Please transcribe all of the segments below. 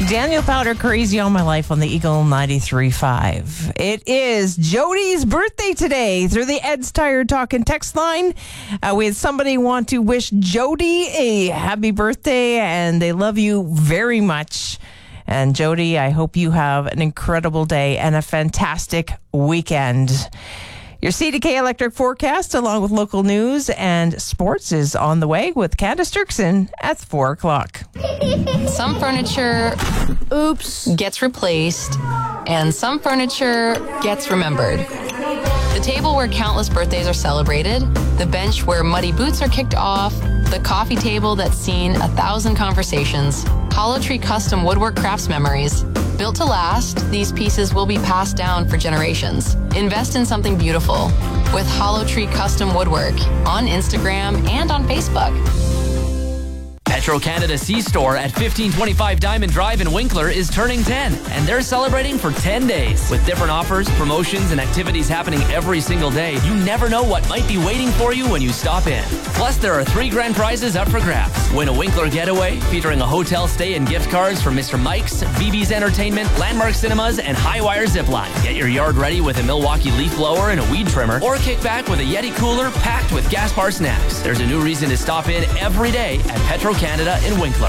Daniel Powder, Crazy All My Life on the Eagle 93.5. It is Jody's birthday today through the Ed's Tire Talk and text line. We had somebody want to wish Jody a happy birthday, and they love you very much. And Jody, I hope you have an incredible day and a fantastic weekend. Your CDK Electric forecast, along with local news and sports, is on the way with Candace Dirksen at 4 o'clock. Some furniture, gets replaced, and some furniture gets remembered. The table where countless birthdays are celebrated, the bench where muddy boots are kicked off, the coffee table that's seen 1,000 conversations, Hollow Tree Custom Woodwork Crafts Memories. Built to last, these pieces will be passed down for generations. Invest in something beautiful with Hollow Tree Custom Woodwork on Instagram and on Facebook. Petro-Canada C-Store at 1525 Diamond Drive in Winkler is turning 10, and they're celebrating for 10 days. With different offers, promotions, and activities happening every single day, you never know what might be waiting for you when you stop in. Plus, there are 3 grand prizes up for grabs. Win a Winkler getaway featuring a hotel stay and gift cards from Mr. Mike's, BB's Entertainment, Landmark Cinemas, and Highwire Zipline. Get your yard ready with a Milwaukee leaf blower and a weed trimmer, or kick back with a Yeti cooler packed with gas bar snacks. There's a new reason to stop in every day at Petro-Canada in Winkler.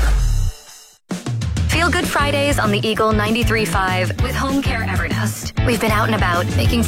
Feel Good Fridays on the Eagle 93.5 with Home Care Everdust. We've been out and about making